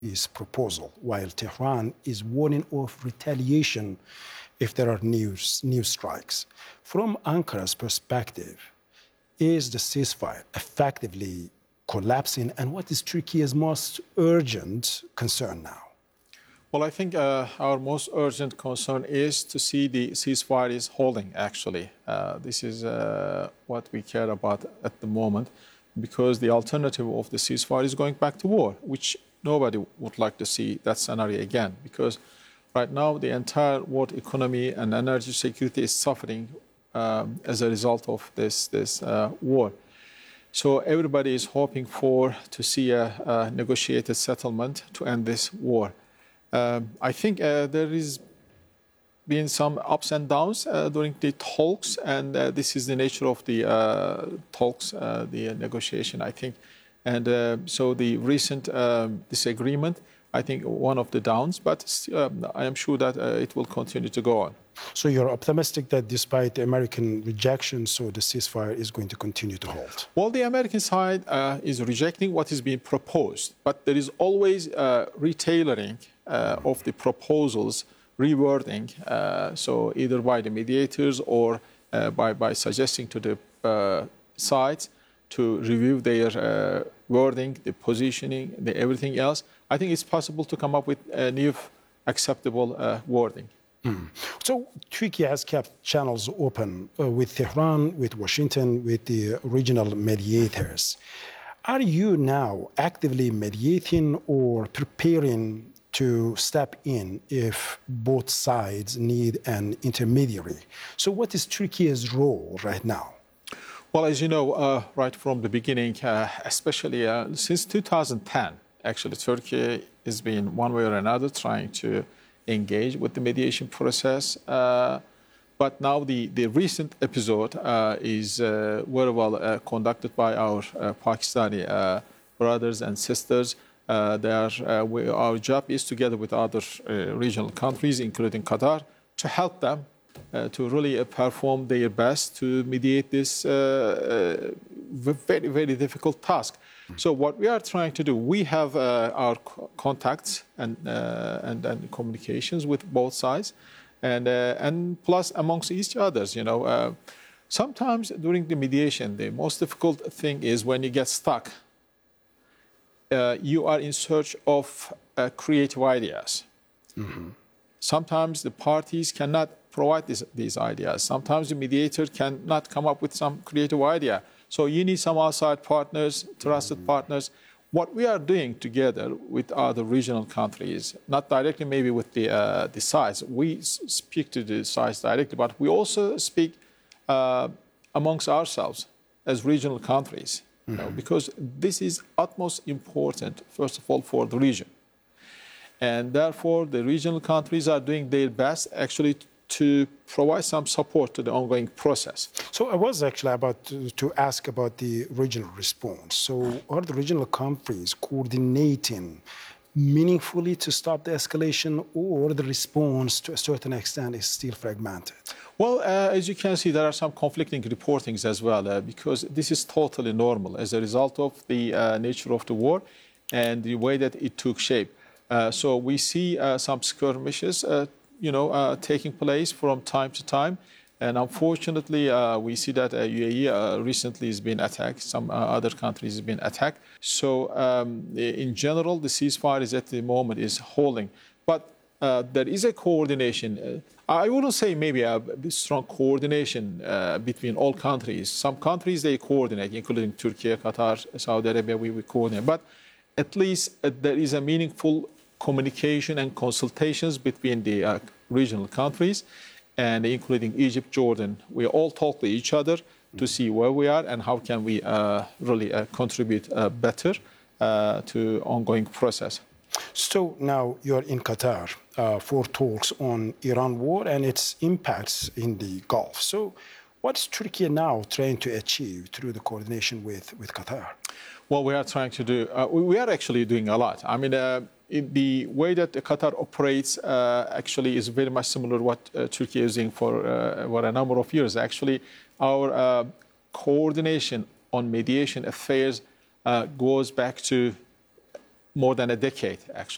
his proposal, while Tehran is warning of retaliation if there are new strikes. From Ankara's perspective, is the ceasefire effectively collapsing, and what is Turkey's most urgent concern now? Well, I think our most urgent concern is to see the ceasefire is holding, actually. This is what we care about at the moment, because the alternative of the ceasefire is going back to war, which nobody would like to see that scenario again, because right now the entire world economy and energy security is suffering as a result of this war. So everybody is hoping to see a negotiated settlement to end this war. I think there has been some ups and downs during the talks, and this is the nature of the talks, the negotiation, I think. And so the recent disagreement, I think, one of the downs, but I am sure that it will continue to go on. So you're optimistic that despite the American rejection, so the ceasefire is going to continue to hold? Well, the American side is rejecting what is being proposed, but there is always retailoring of the proposals, rewording, so either by the mediators or by suggesting to the sides to review their wording, the positioning, everything else. I think it's possible to come up with a new acceptable wording. So Turkey has kept channels open with Tehran, with Washington, with the regional mediators. Are you now actively mediating or preparing to step in if both sides need an intermediary? So what is Turkey's role right now? Well, as you know, right from the beginning, especially since 2010, actually, Turkey has been one way or another trying to engage with the mediation process. But now the recent episode is very well conducted by our Pakistani brothers and sisters. Our job is, together with other regional countries, including Qatar, to help them to really perform their best to mediate this very, very difficult task. So what we are trying to do, we have our contacts and communications with both sides, and plus amongst each others. You know, sometimes during the mediation, the most difficult thing is when you get stuck. You are in search of creative ideas. Mm-hmm. Sometimes the parties cannot provide these ideas. Sometimes the mediator cannot come up with some creative idea. So you need some outside partners, trusted partners. What we are doing together with other regional countries, not directly maybe with the sides, we speak to the sides directly, but we also speak amongst ourselves as regional countries, you know, because this is utmost important, first of all, for the region. And therefore, the regional countries are doing their best actually to provide some support to the ongoing process. So I was actually about to ask about the regional response. So are the regional countries coordinating meaningfully to stop the escalation, or the response to a certain extent is still fragmented? Well, as you can see, there are some conflicting reportings as well, because this is totally normal as a result of the nature of the war and the way that it took shape. So we see some skirmishes taking place from time to time. And unfortunately, we see that UAE recently has been attacked. Some other countries have been attacked. So in general, the ceasefire is at the moment is holding. But there is a coordination. I wouldn't say maybe a strong coordination between all countries. Some countries, they coordinate, including Turkey, Qatar, Saudi Arabia, we coordinate. But at least there is a meaningful communication and consultations between the regional countries, and including Egypt, Jordan. We all talk to each other to see where we are and how can we really contribute better to ongoing process. So now you're in Qatar for talks on Iran war and its impacts in the Gulf. So what's Turkey now trying to achieve through the coordination with Qatar? Well, we are trying to do, we are actually doing a lot. I mean, the way that Qatar operates actually is very much similar to what Turkey is doing for a number of years. Actually, our coordination on mediation affairs goes back to more than a decade, actually.